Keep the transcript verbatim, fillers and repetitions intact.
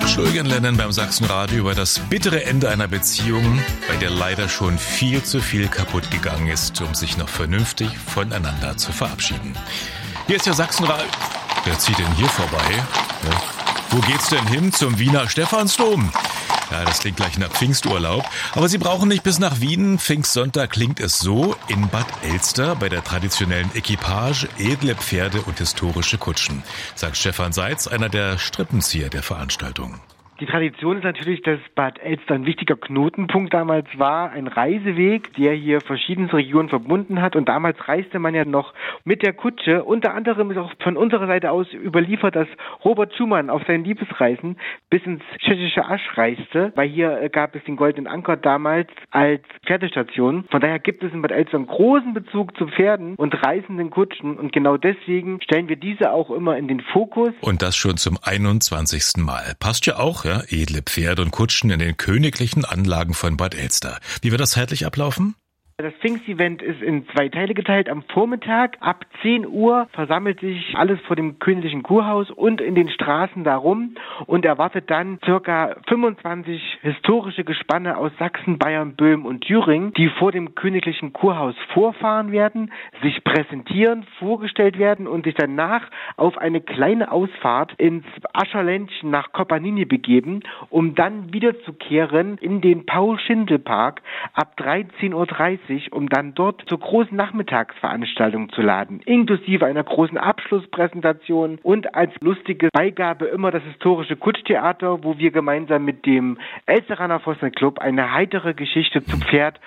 Julian Lennon beim Sachsenradio über das bittere Ende einer Beziehung, bei der leider schon viel zu viel kaputt gegangen ist, um sich noch vernünftig voneinander zu verabschieden. Hier ist der Sachsenradio. Wer zieht denn hier vorbei? Ja. Wo geht's denn hin? Zum Wiener Stephansdom? Ja, das klingt gleich nach Pfingsturlaub. Aber Sie brauchen nicht bis nach Wien. Pfingstsonntag klingt es so in Bad Elster bei der traditionellen Equipage, edle Pferde und historische Kutschen, sagt Stefan Seitz, einer der Strippenzieher der Veranstaltung. Die Tradition ist natürlich, dass Bad Elster ein wichtiger Knotenpunkt damals war, ein Reiseweg, der hier verschiedenste Regionen verbunden hat. Und damals reiste man ja noch mit der Kutsche. Unter anderem ist auch von unserer Seite aus überliefert, dass Robert Schumann auf seinen Liebesreisen bis ins tschechische Asch reiste, weil hier gab es den Goldenen Anker damals als Pferdestation. Von daher gibt es in Bad Elster einen großen Bezug zu Pferden und reisenden Kutschen. Und genau deswegen stellen wir diese auch immer in den Fokus. Und das schon zum einundzwanzigsten Mal. Passt ja auch, ja? Edle Pferde und Kutschen in den königlichen Anlagen von Bad Elster. Wie wird das zeitlich ablaufen? Das Pfingstevent ist in zwei Teile geteilt. Am Vormittag ab zehn Uhr versammelt sich alles vor dem königlichen Kurhaus und in den Straßen darum und erwartet dann circa fünfundzwanzig historische Gespanne aus Sachsen, Bayern, Böhmen und Thüringen, die vor dem königlichen Kurhaus vorfahren werden, sich präsentieren, vorgestellt werden und sich danach auf eine kleine Ausfahrt ins Ascherländchen nach Kopanini begeben, um dann wiederzukehren in den Paul-Schindel-Park ab dreizehn Uhr dreißig, um dann dort zur großen Nachmittagsveranstaltung zu laden, inklusive einer großen Abschlusspräsentation und als lustige Beigabe immer das historische Kutschtheater, wo wir gemeinsam mit dem Elsteraner Vossner Club eine heitere Geschichte zum Pferd